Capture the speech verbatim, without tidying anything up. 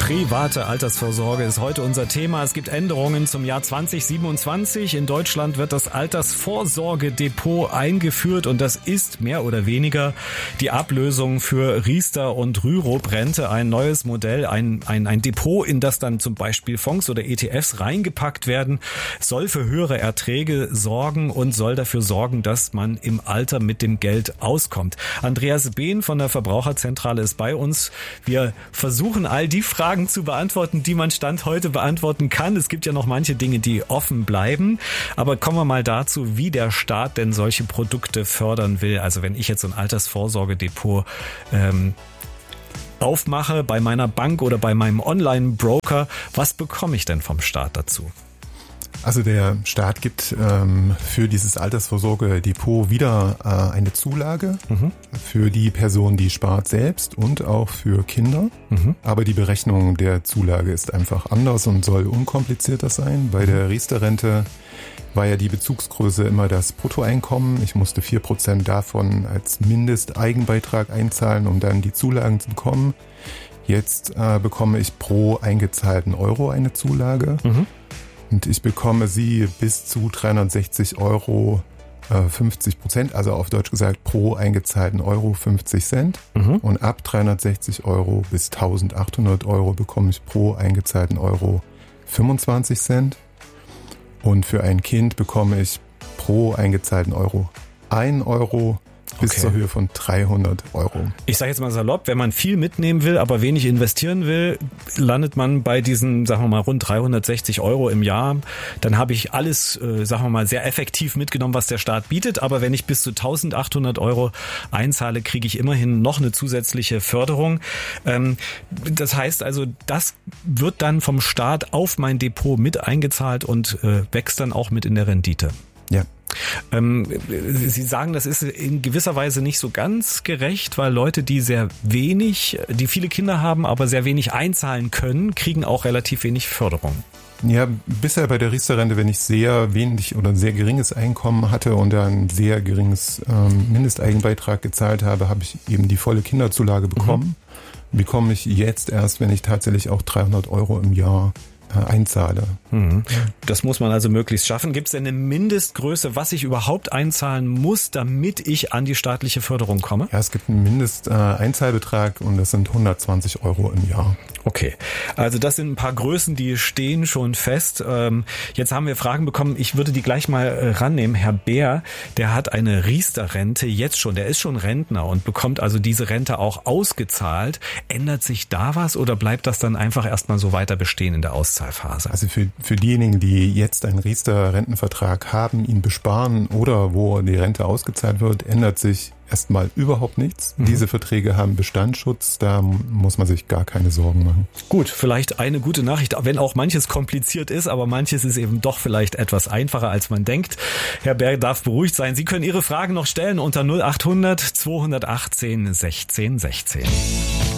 Private Altersvorsorge ist heute unser Thema. Es gibt Änderungen zum Jahr zwanzig siebenundzwanzig. In Deutschland wird das Altersvorsorgedepot eingeführt und das ist mehr oder weniger die Ablösung für Riester und Rürup-Rente. Ein neues Modell, ein, ein, ein Depot, in das dann zum Beispiel Fonds oder E T Fs reingepackt werden, soll für höhere Erträge sorgen und soll dafür sorgen, dass man im Alter mit dem Geld auskommt. Andreas Behn von der Verbraucherzentrale ist bei uns. Wir versuchen all die Fragen zu beantworten, die man Stand heute beantworten kann. Es gibt ja noch manche Dinge, die offen bleiben. Aber kommen wir mal dazu, wie der Staat denn solche Produkte fördern will. Also wenn ich jetzt so ein Altersvorsorgedepot ähm, aufmache bei meiner Bank oder bei meinem Online-Broker, was bekomme ich denn vom Staat dazu? Also der Staat gibt ähm, für dieses Altersvorsorgedepot wieder äh, eine Zulage mhm. für die Person, die spart selbst und auch für Kinder. Mhm. Aber die Berechnung der Zulage ist einfach anders und soll unkomplizierter sein. Bei der Riester-Rente war ja die Bezugsgröße immer das Bruttoeinkommen. Ich musste vier Prozent davon als Mindesteigenbeitrag einzahlen, um dann die Zulagen zu bekommen. Jetzt äh, bekomme ich pro eingezahlten Euro eine Zulage. Mhm. Und ich bekomme sie bis zu dreihundertsechzig Euro äh, fünfzig Prozent, also auf Deutsch gesagt pro eingezahlten Euro fünfzig Cent. Mhm. Und ab dreihundertsechzig Euro bis eintausendachthundert Euro bekomme ich pro eingezahlten Euro fünfundzwanzig Cent. Und für ein Kind bekomme ich pro eingezahlten Euro ein Euro bis okay. zur Höhe von dreihundert Euro. Ich sage jetzt mal salopp, wenn man viel mitnehmen will, aber wenig investieren will, landet man bei diesen, sagen wir mal, rund dreihundertsechzig Euro im Jahr. Dann habe ich alles, äh, sagen wir mal, sehr effektiv mitgenommen, was der Staat bietet. Aber wenn ich bis zu eintausendachthundert Euro einzahle, kriege ich immerhin noch eine zusätzliche Förderung. Ähm, das heißt also, das wird dann vom Staat auf mein Depot mit eingezahlt und äh, wächst dann auch mit in der Rendite. Ja. Ähm, Sie sagen, das ist in gewisser Weise nicht so ganz gerecht, weil Leute, die sehr wenig, die viele Kinder haben, aber sehr wenig einzahlen können, kriegen auch relativ wenig Förderung. Ja, bisher bei der Riester-Rente, wenn ich sehr wenig oder ein sehr geringes Einkommen hatte und ein sehr geringes ähm, Mindesteigenbeitrag gezahlt habe, habe ich eben die volle Kinderzulage bekommen. Mhm. Bekomme ich jetzt erst, wenn ich tatsächlich auch dreihundert Euro im Jahr einzahle. Mhm. Das muss man also möglichst schaffen. Gibt es denn eine Mindestgröße, was ich überhaupt einzahlen muss, damit ich an die staatliche Förderung komme? Ja, es gibt einen Mindesteinzahlbetrag und das sind hundertzwanzig Euro im Jahr. Okay, also das sind ein paar Größen, die stehen schon fest. Jetzt haben wir Fragen bekommen, ich würde die gleich mal rannehmen. Herr Bär, der hat eine Riester-Rente jetzt schon, der ist schon Rentner und bekommt also diese Rente auch ausgezahlt. Ändert sich da was oder bleibt das dann einfach erstmal so weiter bestehen in der Auszahlphase? Also für, für diejenigen, die jetzt einen Riester-Rentenvertrag haben, ihn besparen oder wo die Rente ausgezahlt wird, ändert sich erstmal überhaupt nichts. Mhm. Diese Verträge haben Bestandsschutz, da muss man sich gar keine Sorgen machen. Gut, vielleicht eine gute Nachricht, wenn auch manches kompliziert ist, aber manches ist eben doch vielleicht etwas einfacher, als man denkt. Herr Berg darf beruhigt sein. Sie können Ihre Fragen noch stellen unter null achthundert zweihundertachtzehn sechzehn sechzehn.